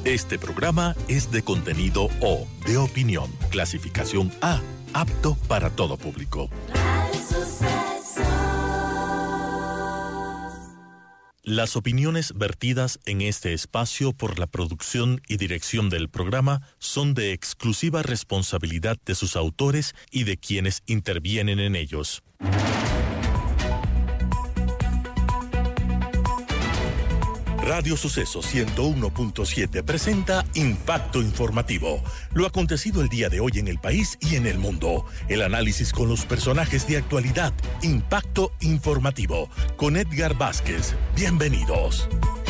Este programa es de contenido O, de opinión, clasificación A, apto para todo público. Las opiniones vertidas en este espacio por la producción y dirección del programa son de exclusiva responsabilidad de sus autores y de quienes intervienen en ellos. Radio Suceso 101.7 presenta Impacto Informativo. Lo acontecido el día de hoy en el país y en el mundo. El análisis con los personajes de actualidad. Impacto Informativo. Con Edgar Vázquez. Bienvenidos.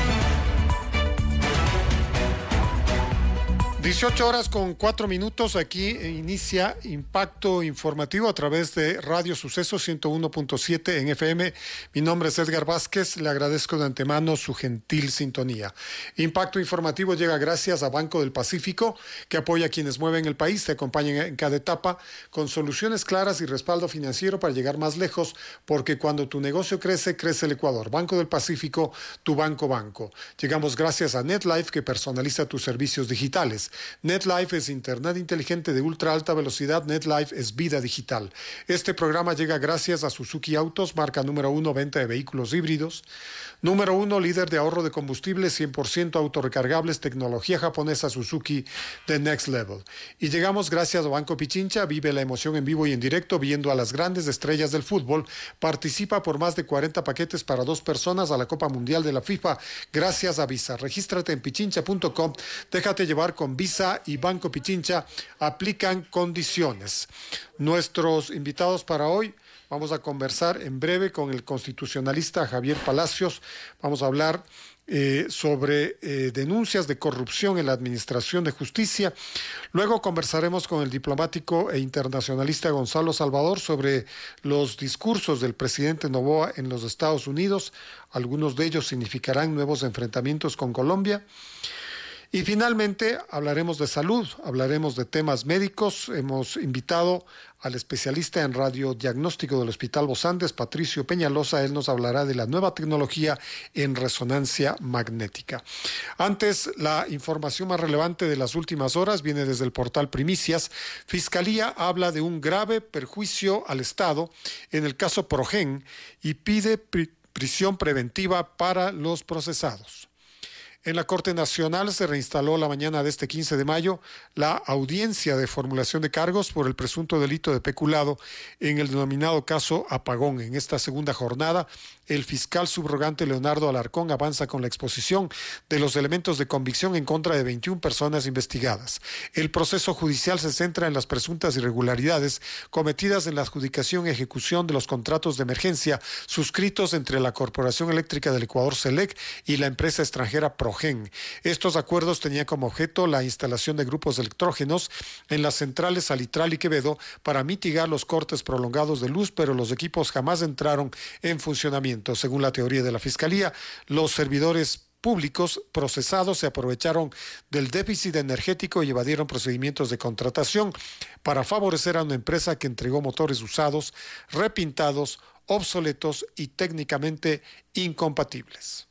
18:04. Aquí inicia Impacto Informativo a través de Radio Suceso 101.7 en FM. Mi nombre es Edgar Vázquez. Le agradezco de antemano su gentil sintonía. Impacto Informativo llega gracias a Banco del Pacífico, que apoya a quienes mueven el país, te acompañan en cada etapa con soluciones claras y respaldo financiero para llegar más lejos, porque cuando tu negocio crece, crece el Ecuador. Banco del Pacífico, tu banco. Llegamos gracias a NetLife, que personaliza tus servicios digitales. NetLife es internet inteligente de ultra alta velocidad. NetLife es vida digital. Este programa llega gracias a Suzuki Autos, marca número 1, venta de vehículos híbridos. Número 1, líder de ahorro de combustible, 100% autorrecargables, tecnología japonesa Suzuki de Next Level. Y llegamos gracias a Banco Pichincha. Vive la emoción en vivo y en directo viendo a las grandes estrellas del fútbol. Participa por más de 40 paquetes para 2 personas a la Copa Mundial de la FIFA gracias a Visa. Regístrate en pichincha.com. Déjate llevar con Visa y Banco Pichincha. Aplican condiciones. Nuestros invitados para hoy: vamos a conversar en breve con el constitucionalista Javier Palacios. Vamos a hablar sobre denuncias de corrupción en la Administración de Justicia. Luego conversaremos con el diplomático e internacionalista Gonzalo Salvador sobre los discursos del presidente Noboa en los Estados Unidos. Algunos de ellos significarán nuevos enfrentamientos con Colombia. Y finalmente hablaremos de salud, hablaremos de temas médicos. Hemos invitado al especialista en radiodiagnóstico del Hospital Los Andes, Patricio Peñalosa. Él nos hablará de la nueva tecnología en resonancia magnética. Antes, la información más relevante de las últimas horas viene desde el portal Primicias. Fiscalía habla de un grave perjuicio al Estado en el caso Progen y pide prisión preventiva para los procesados. En la Corte Nacional se reinstaló la mañana de este 15 de mayo la audiencia de formulación de cargos por el presunto delito de peculado en el denominado caso Apagón. En esta segunda jornada, el fiscal subrogante Leonardo Alarcón avanza con la exposición de los elementos de convicción en contra de 21 personas investigadas. El proceso judicial se centra en las presuntas irregularidades cometidas en la adjudicación y ejecución de los contratos de emergencia suscritos entre la Corporación Eléctrica del Ecuador, CELEC, y la empresa extranjera Progen. Estos acuerdos tenían como objeto la instalación de grupos electrógenos en las centrales Salitral y Quevedo para mitigar los cortes prolongados de luz, pero los equipos jamás entraron en funcionamiento. Según la teoría de la Fiscalía, los servidores públicos procesados se aprovecharon del déficit energético y evadieron procedimientos de contratación para favorecer a una empresa que entregó motores usados, repintados, obsoletos y técnicamente incompatibles.